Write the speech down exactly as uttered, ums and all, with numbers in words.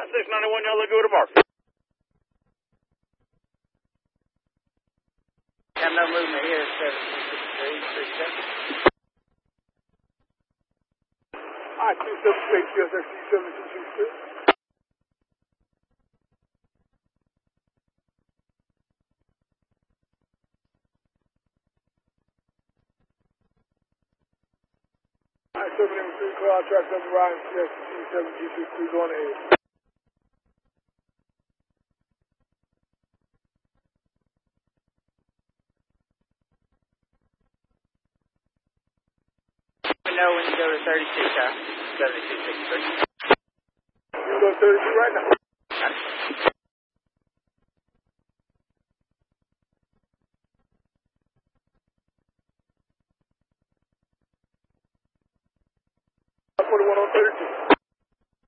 six ninety-one, y'all look good to mark. Have no movement here, seven two six three, three seven. Alright, two seven six, yes, sir, two seven two six three. Alright, seven eight three, call out track seven Ryan, yes, two seven two six three, going ahead. Let me know when you go to thirty-two, huh? seventy-two sixty-three. You go to thirty-two right now.